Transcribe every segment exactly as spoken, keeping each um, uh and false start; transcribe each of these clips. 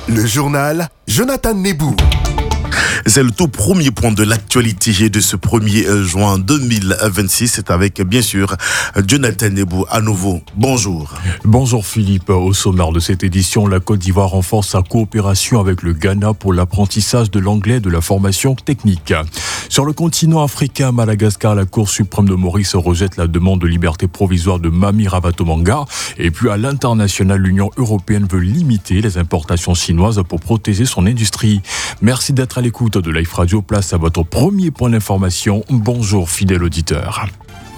Le journal Jonathan Nebou. C'est le tout premier point de l'actualité de ce premier juin deux mille vingt-six. C'est avec, bien sûr, Jonathan Nebou à nouveau. Bonjour. Bonjour Philippe. Au sommaire de cette édition, la Côte d'Ivoire renforce sa coopération avec le Ghana pour l'apprentissage de l'anglais et de la formation technique. Sur le continent africain, Madagascar, la Cour suprême de Maurice rejette la demande de liberté provisoire de Mami Ravatomangar. Et puis à l'international, l'Union européenne veut limiter les importations chinoises pour protéger son industrie. Merci d'être à l'écoute de Life Radio. Place à votre premier point d'information. Bonjour fidèle auditeur.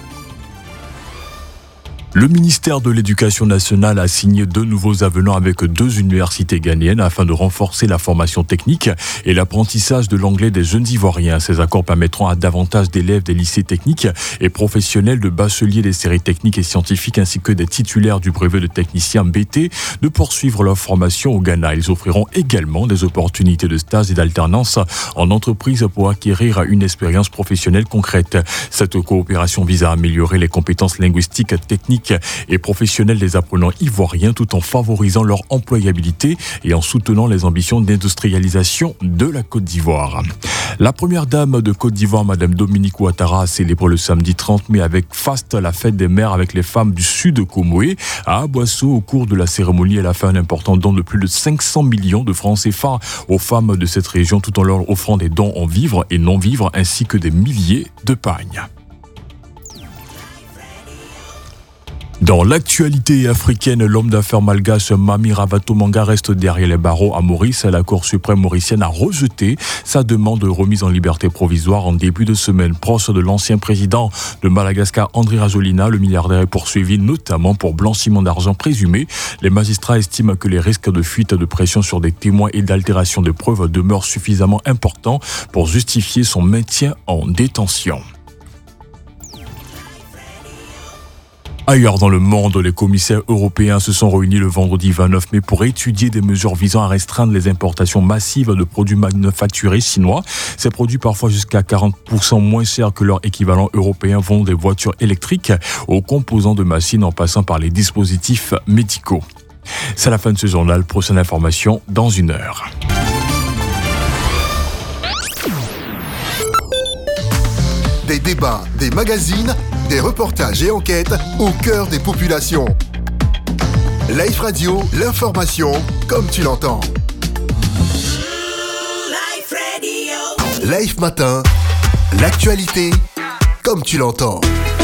Le ministère de l'Éducation nationale a signé deux nouveaux avenants avec deux universités ghanéennes afin de renforcer la formation technique et l'apprentissage de l'anglais des jeunes Ivoiriens. Ces accords permettront à davantage d'élèves des lycées techniques et professionnels, de bacheliers des séries techniques et scientifiques ainsi que des titulaires du brevet de technicien B T de poursuivre leur formation au Ghana. Ils offriront également des opportunités de stage et d'alternance en entreprise pour acquérir une expérience professionnelle concrète. Cette coopération vise à améliorer les compétences linguistiques, techniques et professionnels des apprenants ivoiriens tout en favorisant leur employabilité et en soutenant les ambitions d'industrialisation de la Côte d'Ivoire. La première dame de Côte d'Ivoire, Madame Dominique Ouattara, a célébré le samedi trente mai avec faste la fête des mères avec les femmes du sud de Comoé. À Aboissou, au cours de la cérémonie, elle a fait un important don de plus de cinq cents millions de francs C F A aux femmes de cette région tout en leur offrant des dons en vivres et non-vivres ainsi que des milliers de pagnes. Dans l'actualité africaine, l'homme d'affaires malgache Mami Ravatomangar reste derrière les barreaux à Maurice. La Cour suprême mauricienne a rejeté sa demande de remise en liberté provisoire en début de semaine. Proche de l'ancien président de Madagascar, Andry Rajoelina, le milliardaire est poursuivi notamment pour blanchiment d'argent présumé. Les magistrats estiment que les risques de fuite de pression sur des témoins et d'altération de preuves demeurent suffisamment importants pour justifier son maintien en détention. Ailleurs dans le monde, les commissaires européens se sont réunis le vendredi vingt-neuf mai pour étudier des mesures visant à restreindre les importations massives de produits manufacturés chinois. Ces produits, parfois jusqu'à quarante pour cent moins chers que leur équivalent européen, vont des voitures électriques aux composants de machines en passant par les dispositifs médicaux. C'est la fin de ce journal. Prochaine information dans une heure. Des débats, des magazines, des reportages et enquêtes au cœur des populations. Life Radio, l'information comme tu l'entends. Life Radio. Life Matin, l'actualité comme tu l'entends.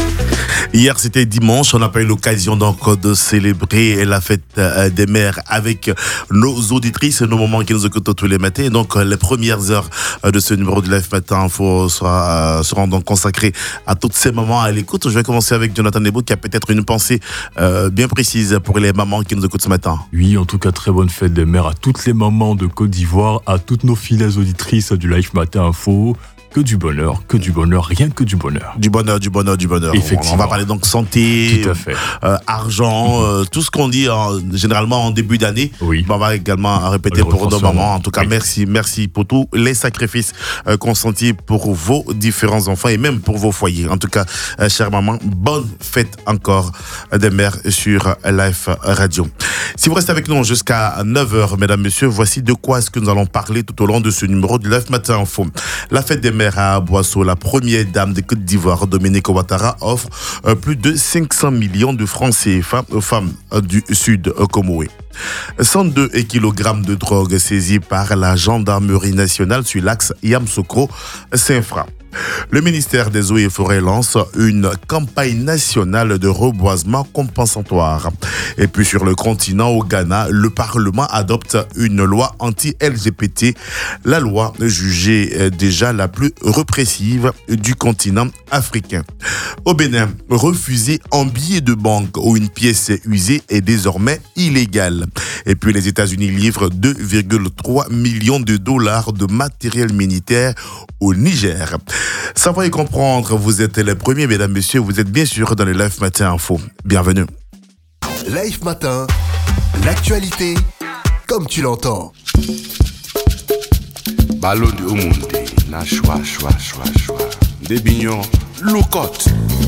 Hier, c'était dimanche. On n'a pas eu l'occasion donc de célébrer la fête des mères avec nos auditrices, nos moments qui nous écoutent tous les matins. Donc, les premières heures de ce numéro de Life Matin Info sera, seront donc consacrées à toutes ces mamans à l'écoute. Je vais commencer avec Jonathan Nebou qui a peut-être une pensée euh, bien précise pour les mamans qui nous écoutent ce matin. Oui, en tout cas, très bonne fête des mères à toutes les mamans de Côte d'Ivoire, à toutes nos fidèles auditrices du Life Matin Info. Que du bonheur, que du bonheur, rien que du bonheur. Du bonheur, du bonheur, du bonheur. Effectivement. On va parler donc santé, tout à fait. Euh, argent, mm-hmm. euh, tout ce qu'on dit en, généralement en début d'année. Oui. On va également répéter pour nos mamans. En tout cas, oui. merci, merci pour tous les sacrifices euh, consentis pour vos différents enfants et même pour vos foyers. En tout cas, euh, chère maman, bonne fête encore des mères sur Life Radio. Si vous restez avec nous jusqu'à neuf heures, mesdames, messieurs, voici de quoi est-ce que nous allons parler tout au long de ce numéro de Life Matin Info. La fête des mères à Aboissou, la première dame de Côte d'Ivoire, Dominique Ouattara, offre euh, plus de cinq cents millions de francs C F A aux femmes euh, du sud euh, Comoé. cent deux kilogrammes de drogue saisis par la gendarmerie nationale sur l'axe Yamsoukro-Saint-Fra. Le ministère des Eaux et Forêts lance une campagne nationale de reboisement compensatoire. Et puis sur le continent, au Ghana, le Parlement adopte une loi anti-L G B T, la loi jugée déjà la plus répressive du continent africain. Au Bénin, refuser un billet de banque ou une pièce usée est désormais illégal. Et puis les États-Unis livrent deux virgule trois millions de dollars de matériel militaire au Niger. Savoir et comprendre, vous êtes les premiers, mesdames, messieurs, vous êtes bien sûr dans le Life Matin Info. Bienvenue. Life Matin, l'actualité comme tu l'entends. Ballon de Omonde, na choix, choix, choix, choix. Des bignons, low cut.